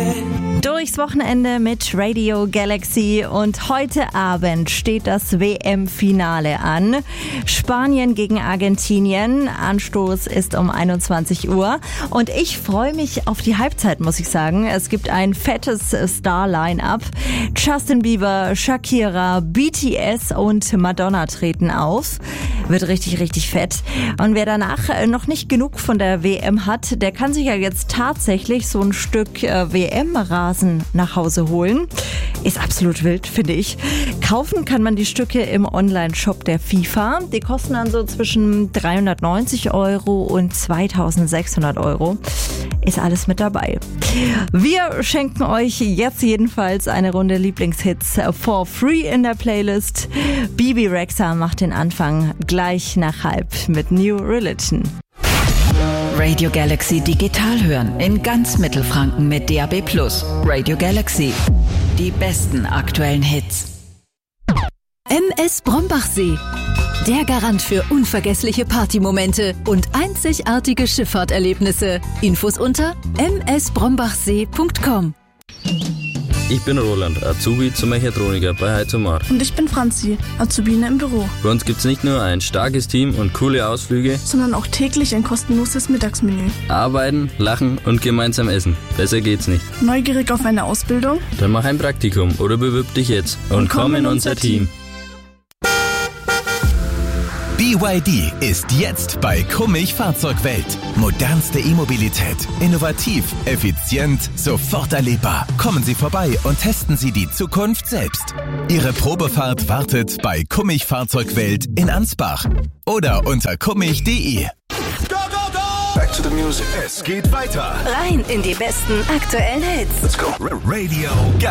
Durchs Wochenende mit Radio Galaxy und heute Abend steht das WM-Finale an. Spanien gegen Argentinien. Anstoß ist um 21 Uhr und ich freue mich auf die Halbzeit, muss ich sagen. Es gibt ein fettes Star-Line-Up. Justin Bieber, Shakira, BTS und Madonna treten auf. Wird richtig, richtig fett. Und wer danach noch nicht genug von der WM hat, der kann sich ja jetzt tatsächlich so ein Stück WM-Rasen nach Hause holen. Ist absolut wild, finde ich. Kaufen kann man die Stücke im Online-Shop der FIFA. Die kosten dann so zwischen 390 Euro und 2600 Euro. Ist alles mit dabei. Wir schenken euch jetzt jedenfalls eine Runde Lieblingshits for free in der Playlist. Bibi Rexha macht den Anfang gleich nach 1:30 mit New Religion. Radio Galaxy digital hören in ganz Mittelfranken mit DAB+. Radio Galaxy. Die besten aktuellen Hits. MS Brombachsee. Der Garant für unvergessliche Partymomente und einzigartige Schifffahrterlebnisse. Infos unter msbrombachsee.com. Ich bin Roland, Azubi zum Mechatroniker bei Heizomar. Und ich bin Franzi, Azubine im Büro. Bei uns gibt's nicht nur ein starkes Team und coole Ausflüge, Sondern auch täglich ein kostenloses Mittagsmenü. arbeiten, lachen und gemeinsam essen. Besser geht's nicht. Neugierig auf eine Ausbildung? Dann mach ein Praktikum oder bewirb dich jetzt und komm in unser Team. BYD ist jetzt bei Kummich Fahrzeugwelt. Modernste E-Mobilität. Innovativ, effizient, sofort erlebbar. Kommen Sie vorbei und testen Sie die Zukunft selbst. Ihre Probefahrt wartet bei Kummich Fahrzeugwelt in Ansbach oder unter kummich.de. Back to the music. Es geht weiter. Rein in die besten aktuellen Hits. Let's go. Radio